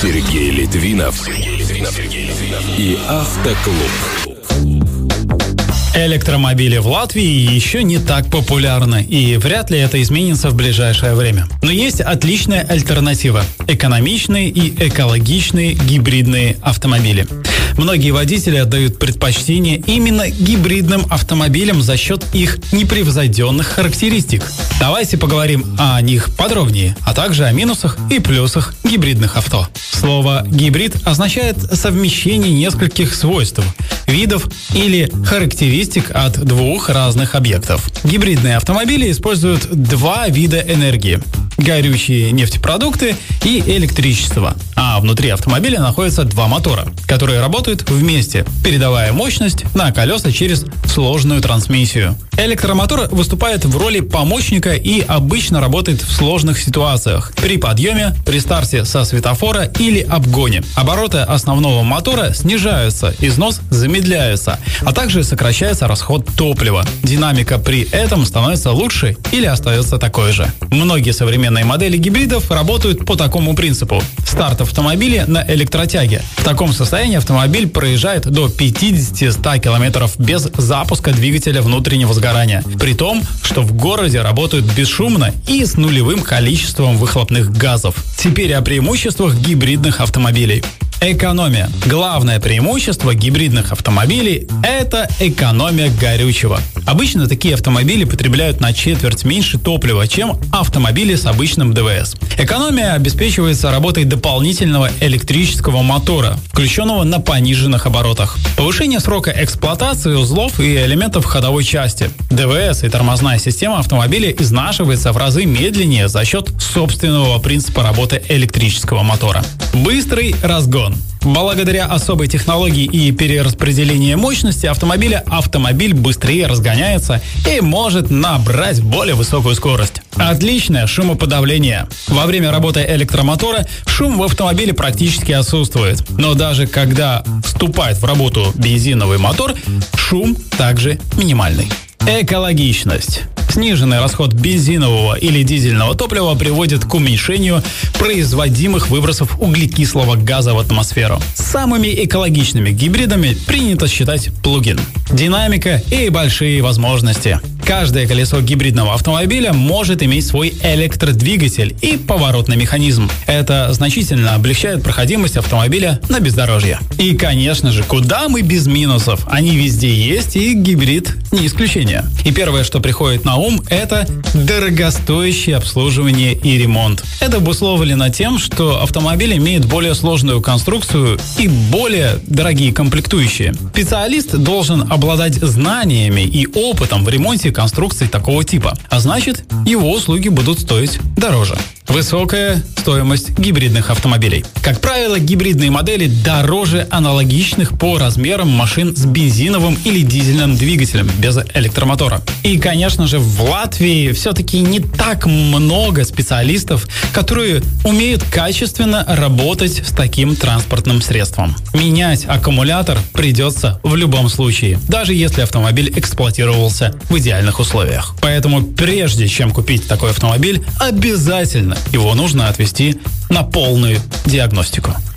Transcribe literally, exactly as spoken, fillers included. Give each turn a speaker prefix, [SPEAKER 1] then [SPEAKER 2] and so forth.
[SPEAKER 1] Сергей Литвинов и Автоклуб.
[SPEAKER 2] Электромобили в Латвии еще не так популярны, и вряд ли это изменится в ближайшее время. Но есть отличная альтернатива – экономичные и экологичные гибридные автомобили. Многие водители отдают предпочтение именно гибридным автомобилям за счет их непревзойденных характеристик. Давайте поговорим о них подробнее, а также о минусах и плюсах гибридных авто. Слово «гибрид» означает совмещение нескольких свойств, видов или характеристик от двух разных объектов. Гибридные автомобили используют два вида энергии – горючие нефтепродукты и электричество. А внутри автомобиля находятся два мотора, которые работают вместе, передавая мощность на колеса через сложную трансмиссию. Электромотор выступает в роли помощника и обычно работает в сложных ситуациях – при подъеме, при старте со светофора или обгоне. Обороты основного мотора снижаются, износ замедляется, а также сокращается расход топлива. Динамика при этом становится лучше или остается такой же. Многие современные модели гибридов работают по такому принципу. Старт автомобиля на электротяге. В таком состоянии автомобиль проезжает до пятьдесят-сто километров без запуска двигателя внутреннего сгорания. При том, что в городе работают бесшумно и с нулевым количеством выхлопных газов. Теперь о преимуществах гибридных автомобилей. Экономия. Главное преимущество гибридных автомобилей – это экономия горючего. Обычно такие автомобили потребляют на четверть меньше топлива, чем автомобили с обычным ДВС. Экономия обеспечивается работой дополнительного электрического мотора, включенного на пониженных оборотах. Повышение срока эксплуатации узлов и элементов ходовой части. ДВС и тормозная система автомобиля изнашивается в разы медленнее за счет собственного принципа работы электрического мотора. Быстрый разгон. Благодаря особой технологии и перераспределению мощности автомобиля автомобиль быстрее разгоняется и может набрать более высокую скорость. Отличное шумоподавление. Во время работы электромотора шум в автомобиле практически отсутствует. Но даже когда вступает в работу бензиновый мотор, шум также минимальный. Экологичность. Сниженный расход бензинового или дизельного топлива приводит к уменьшению производимых выбросов углекислого газа в атмосферу. Самыми экологичными гибридами принято считать плуг-ин. Динамика и большие возможности. Каждое колесо гибридного автомобиля может иметь свой электродвигатель и поворотный механизм. Это значительно облегчает проходимость автомобиля на бездорожье. И, конечно же, куда мы без минусов? Они везде есть, и гибрид не исключение. И первое, что приходит на ум, это дорогостоящее обслуживание и ремонт. Это обусловлено тем, что автомобиль имеет более сложную конструкцию и более дорогие комплектующие. Специалист должен обладать знаниями и опытом в ремонте конструкций такого типа, а значит, его услуги будут стоить дороже. Высокая стоимость гибридных автомобилей. Как правило, гибридные модели дороже аналогичных по размерам машин с бензиновым или дизельным двигателем без электромотора. И, конечно же, в Латвии все-таки не так много специалистов, которые умеют качественно работать с таким транспортным средством. Менять аккумулятор придется в любом случае, даже если автомобиль эксплуатировался в идеальных условиях. Поэтому прежде чем купить такой автомобиль, обязательно его нужно отвезти на полную диагностику.